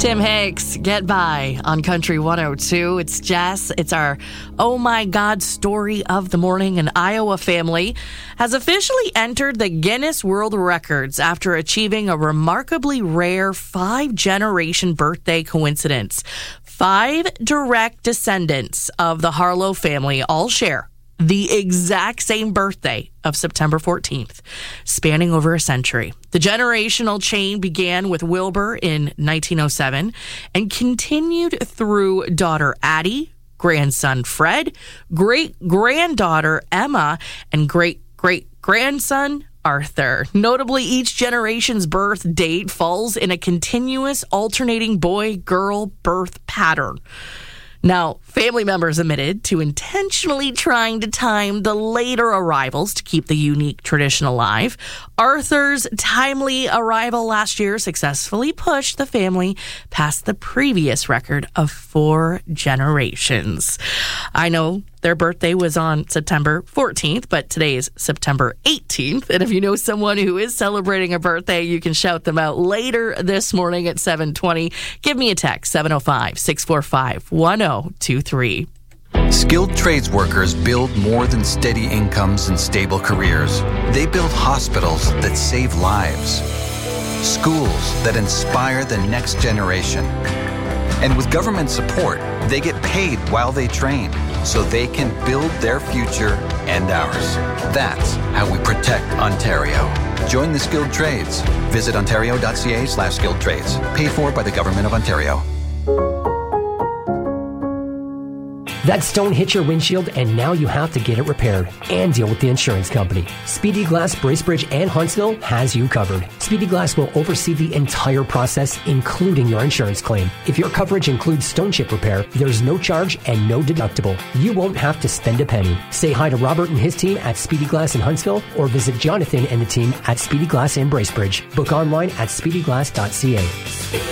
Tim Hanks, Get By on Country 102. It's Jess. It's our Oh My God story of the morning. An Iowa family has officially entered the Guinness World Records after achieving a remarkably rare 5-generation birthday coincidence. 5 direct descendants of the Harlow family all share the exact same birthday of September 14th, spanning over a century. The generational chain began with Wilbur in 1907 and continued through daughter Addie, grandson Fred, great-granddaughter Emma, and great-great-grandson Arthur. Notably, each generation's birth date falls in a continuous alternating boy-girl birth pattern. Now, family members admitted to intentionally trying to time the later arrivals to keep the unique tradition alive. Arthur's timely arrival last year successfully pushed the family past the previous record of 4 generations. I know their birthday was on September 14th, but today is September 18th. And if you know someone who is celebrating a birthday, you can shout them out later this morning at 7:20. Give me a text, 705-645-1023. Skilled trades workers build more than steady incomes and stable careers. They build hospitals that save lives, schools that inspire the next generation. And with government support, they get paid while they train so they can build their future and ours. That's how we protect Ontario. Join the skilled trades. Visit ontario.ca/skilled trades. Paid for by the Government of Ontario. That stone hit your windshield and now you have to get it repaired and deal with the insurance company. Speedy Glass, Bracebridge, and Huntsville has you covered. Speedy Glass will oversee the entire process, including your insurance claim. If your coverage includes stone chip repair, there's no charge and no deductible. You won't have to spend a penny. Say hi to Robert and his team at Speedy Glass in Huntsville or visit Jonathan and the team at Speedy Glass in Bracebridge. Book online at speedyglass.ca.